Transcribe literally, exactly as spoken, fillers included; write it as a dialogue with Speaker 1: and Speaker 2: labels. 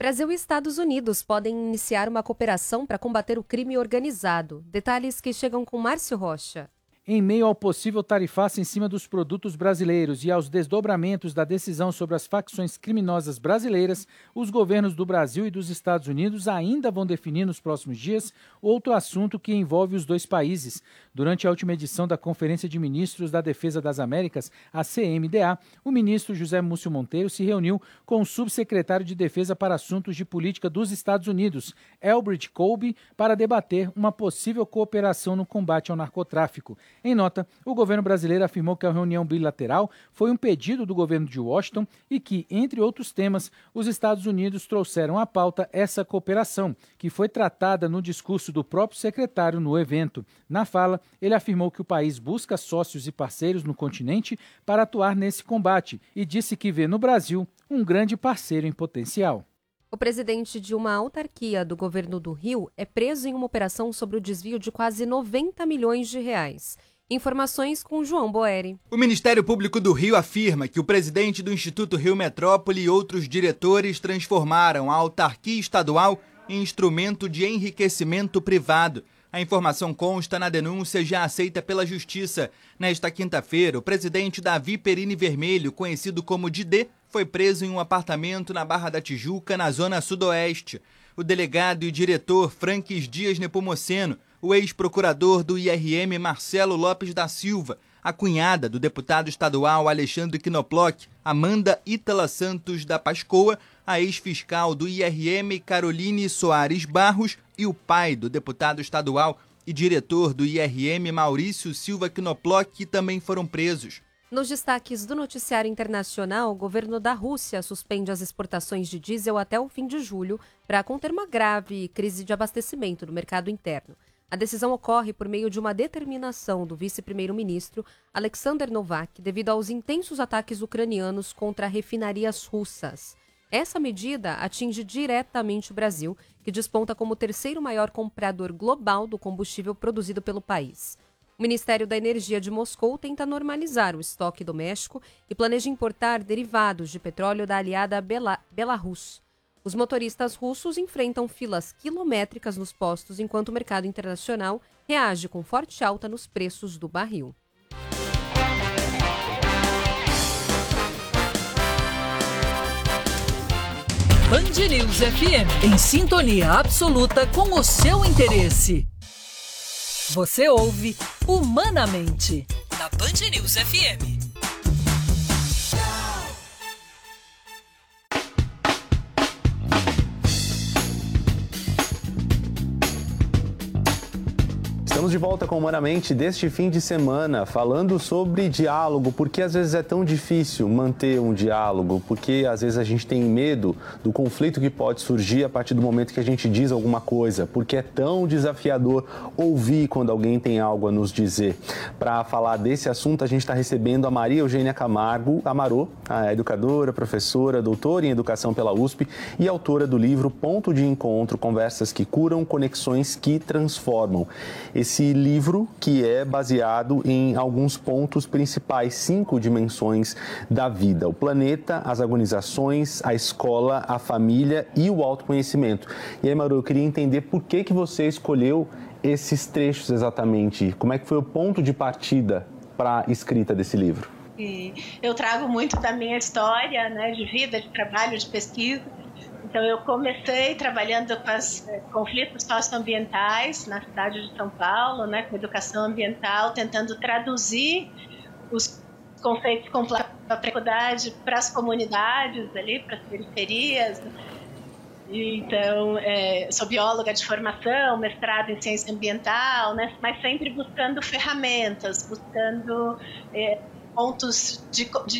Speaker 1: Brasil e Estados Unidos podem iniciar uma cooperação para combater o crime organizado. Detalhes que chegam com Márcio Rocha.
Speaker 2: Em meio ao possível tarifaço em cima dos produtos brasileiros e aos desdobramentos da decisão sobre as facções criminosas brasileiras, os governos do Brasil e dos Estados Unidos ainda vão definir nos próximos dias outro assunto que envolve os dois países. Durante a última edição da Conferência de Ministros da Defesa das Américas, a C M D A, o ministro José Múcio Monteiro se reuniu com o subsecretário de Defesa para Assuntos de Política dos Estados Unidos, Elbert Colby, para debater uma possível cooperação no combate ao narcotráfico. Em nota, o governo brasileiro afirmou que a reunião bilateral foi um pedido do governo de Washington e que, entre outros temas, os Estados Unidos trouxeram à pauta essa cooperação, que foi tratada no discurso do próprio secretário no evento. Na fala, ele afirmou que o país busca sócios e parceiros no continente para atuar nesse combate e disse que vê no Brasil um grande parceiro em potencial.
Speaker 1: O presidente de uma autarquia do governo do Rio é preso em uma operação sobre o desvio de quase noventa milhões de reais. Informações com João Boeri.
Speaker 3: O Ministério Público do Rio afirma que o presidente do Instituto Rio Metrópole e outros diretores transformaram a autarquia estadual em instrumento de enriquecimento privado. A informação consta na denúncia já aceita pela Justiça. Nesta quinta-feira, o presidente Davi Perini Vermelho, conhecido como Didê, foi preso em um apartamento na Barra da Tijuca, na zona sudoeste. O delegado e diretor Franques Dias Nepomuceno, o ex-procurador do I R M Marcelo Lopes da Silva, a cunhada do deputado estadual Alexandre Knoploch, Amanda Ítala Santos da Pascoa, a ex-fiscal do I R M Caroline Soares Barros e o pai do deputado estadual e diretor do I R M Maurício Silva Knoploch também foram presos.
Speaker 1: Nos destaques do noticiário internacional, o governo da Rússia suspende as exportações de diesel até o fim de julho para conter uma grave crise de abastecimento no mercado interno. A decisão ocorre por meio de uma determinação do vice-primeiro-ministro Alexander Novak devido aos intensos ataques ucranianos contra refinarias russas. Essa medida atinge diretamente o Brasil, que desponta como o terceiro maior comprador global do combustível produzido pelo país. O Ministério da Energia de Moscou tenta normalizar o estoque doméstico e planeja importar derivados de petróleo da aliada Bela- Belarus. Os motoristas russos enfrentam filas quilométricas nos postos, enquanto o mercado internacional reage com forte alta nos preços do barril.
Speaker 4: Band News F M, em sintonia absoluta com o seu interesse. Você ouve Humanamente, na Band News F M.
Speaker 5: Estamos de volta com Humanamente deste fim de semana, falando sobre diálogo, porque às vezes é tão difícil manter um diálogo, porque às vezes a gente tem medo do conflito que pode surgir a partir do momento que a gente diz alguma coisa, porque é tão desafiador ouvir quando alguém tem algo a nos dizer. Para falar desse assunto, a gente está recebendo a Maria Eugênia Camargo Amarô, a educadora, professora, doutora em Educação pela U S P e autora do livro Ponto de Encontro, Conversas que Curam, Conexões que Transformam. Esse livro que é baseado em alguns pontos principais, cinco dimensões da vida: o planeta, as agonizações, a escola, a família e o autoconhecimento. E aí, Maru, eu queria entender por que, que você escolheu esses trechos exatamente. Como é que foi o ponto de partida para a escrita desse livro?
Speaker 6: E eu trago muito da minha história, né, de vida, de trabalho, de pesquisa. Então, eu comecei trabalhando com os conflitos socioambientais na cidade de São Paulo, né, com educação ambiental, tentando traduzir os conceitos com precariedade para as comunidades, ali, para as periferias. Então, é, sou bióloga de formação, mestrado em ciência ambiental, né, mas sempre buscando ferramentas, buscando é, pontos de, de